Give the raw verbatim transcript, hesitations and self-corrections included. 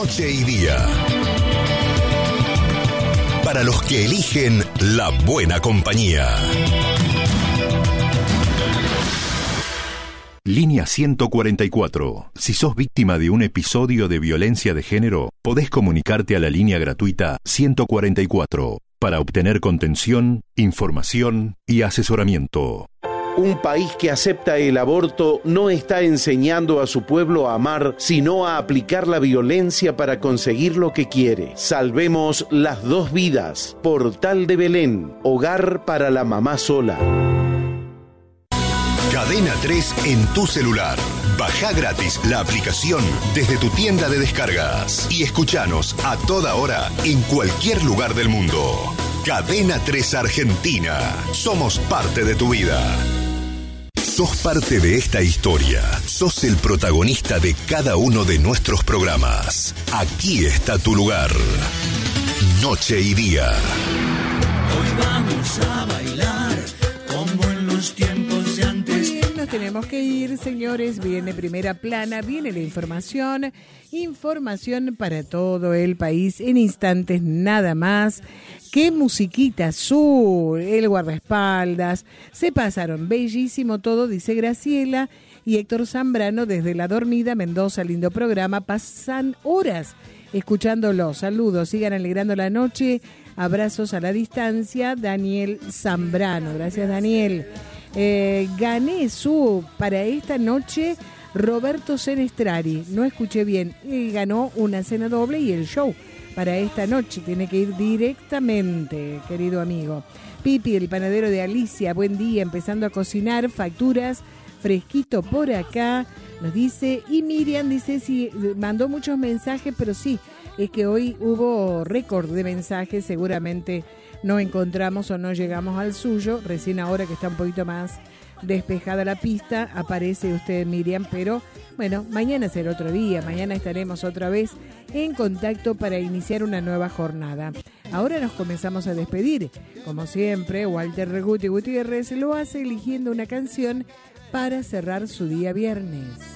Noche y Día. Para los que eligen la buena compañía. Línea ciento cuarenta y cuatro. Si sos víctima de un episodio de violencia de género, podés comunicarte a la línea gratuita ciento cuarenta y cuatro para obtener contención, información y asesoramiento. Un país que acepta el aborto no está enseñando a su pueblo a amar, sino a aplicar la violencia para conseguir lo que quiere. Salvemos las dos vidas. Portal de Belén, hogar para la mamá sola. Cadena tres en tu celular. Baja gratis la aplicación desde tu tienda de descargas y escuchanos a toda hora en cualquier lugar del mundo. Cadena tres Argentina. Somos parte de tu vida. Sos parte de esta historia. Sos el protagonista de cada uno de nuestros programas. Aquí está tu lugar. Noche y Día. Hoy vamos a bailar como en los tiempos de antes. Nos tenemos que ir, señores. Viene Primera Plana, viene la información. Información para todo el país en instantes nada más. Qué musiquita azul, el guardaespaldas. Se pasaron bellísimo todo, dice Graciela. Y Héctor Zambrano desde La Dormida, Mendoza, lindo programa. Pasan horas escuchándolo. Saludos, sigan alegrando la noche. Abrazos a la distancia. Daniel Zambrano. Gracias, Daniel. Eh, gané su para esta noche Roberto Senestrari. No escuché bien. Eh, ganó una cena doble y el show para esta noche. Tiene que ir directamente, querido amigo. Pipi, el panadero de Alicia. Buen día, empezando a cocinar. Facturas, fresquito por acá. Nos dice, y Miriam dice, sí, mandó muchos mensajes, pero sí, es que hoy hubo récord de mensajes, seguramente no encontramos o no llegamos al suyo. Recién ahora que está un poquito más despejada la pista, aparece usted, Miriam, pero bueno, mañana será otro día, mañana estaremos otra vez en contacto para iniciar una nueva jornada. Ahora nos comenzamos a despedir. Como siempre, Walter Reguti Gutiérrez lo hace eligiendo una canción para cerrar su día viernes.